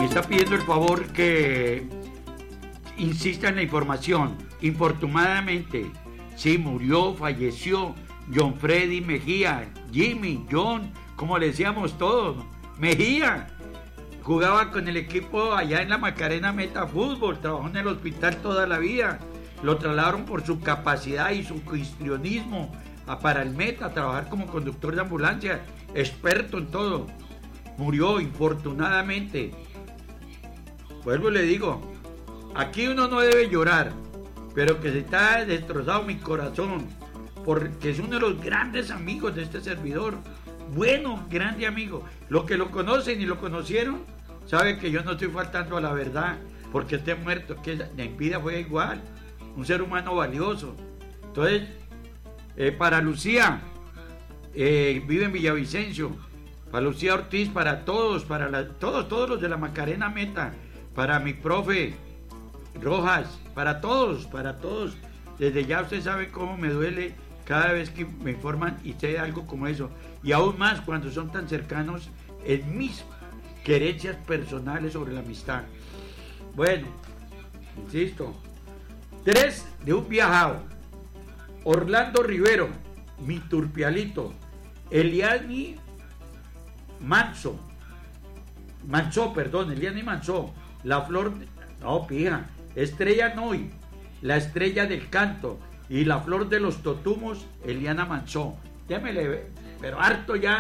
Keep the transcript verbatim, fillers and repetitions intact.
está pidiendo el favor que insista en la información. Infortunadamente, sí, murió, falleció John Freddy Mejía, Jimmy, John, como le decíamos todos, Mejía. Jugaba con el equipo allá en la Macarena Meta Fútbol, trabajó en el hospital toda la vida. Lo trasladaron por su capacidad y su histrionismo a para el Meta, a trabajar como conductor de ambulancia, experto en todo. Murió, infortunadamente. Vuelvo y le digo, aquí uno no debe llorar, pero que se está destrozado mi corazón, porque es uno de los grandes amigos de este servidor. Bueno, grande amigo. Los que lo conocen y lo conocieron, saben que yo no estoy faltando a la verdad, porque esté muerto, que en vida fue igual, un ser humano valioso. Entonces, eh, para Lucía, eh, vive en Villavicencio, para Lucía Ortiz, para todos, para la, todos, todos los de la Macarena Meta, para mi profe Rojas, para todos, para todos. Desde ya usted sabe cómo me duele cada vez que me informan y sé algo como eso, y aún más cuando son tan cercanos en mis querencias personales sobre la amistad. Bueno, insisto, tres de un viajado: Orlando Rivero, mi turpialito; Eliani Manso, Manso, perdón, Eliani Manso, la flor, no, pija, Estrella Noy, la estrella del canto, y la flor de los totumos, Eliana Manso. Démele, pero harto ya.